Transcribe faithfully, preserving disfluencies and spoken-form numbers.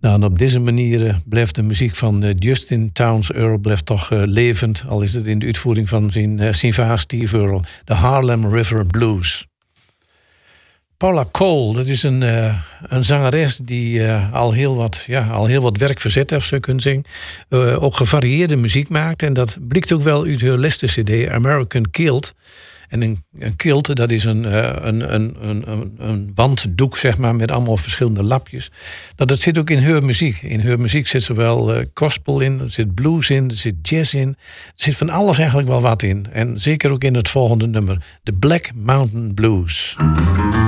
Nou, en op deze manier uh, blijft de muziek van uh, Justin Townes Earl blijft toch uh, levend. Al is het in de uitvoering van zijn, uh, zijn vader Steve Earle. De Harlem River Blues. Paula Cole, dat is een, uh, een zangeres die uh, al, heel wat, ja, al heel wat werk verzet heeft, zou kunnen zeggen. Uh, ook gevarieerde muziek maakt. En dat blijkt ook wel uit haar laatste cd, American Kilt. En een, een kilt, dat is een, uh, een, een, een, een wanddoek, zeg maar, met allemaal verschillende lapjes. Nou, dat zit ook in haar muziek. In haar muziek zit zowel uh, gospel in, er zit blues in, er zit jazz in. Er zit van alles eigenlijk wel wat in. En zeker ook in het volgende nummer, The Black Mountain Blues.